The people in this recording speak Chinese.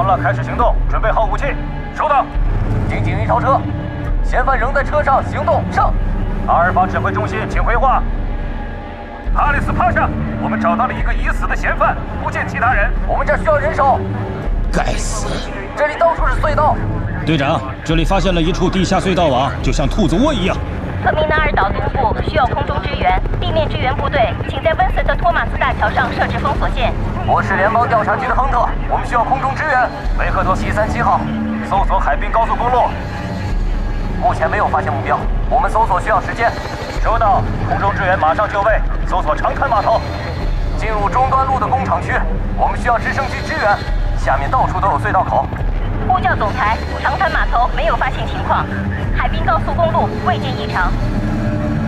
了，开始行动，准备好武器。收到。 警警员超车，嫌犯仍在车上，行动上。 阿尔法指挥中心，请回话。哈里斯帕夏，我们找到了一个已死的嫌犯，不见其他人。 我们这需要人手。 该死！ 这里到处是隧道。 队长，这里发现了一处地下隧道网，就像兔子窝一样。 特明纳尔岛东部需要空中支援，地面支援部队请在温森特托马斯大桥上设置封锁线。 我是联邦调查局的亨特，我们需要空中支援。 维克多 737号， 搜索海滨高速公路。 目前没有发现目标，我们搜索需要时间。 收到，空中支援马上就位，搜索长滩码头。 进入中端路的工厂区，我们需要直升机支援。下面到处都有隧道口。 呼叫总台，长滩码头没有发现情况，海滨高速公路未见异常。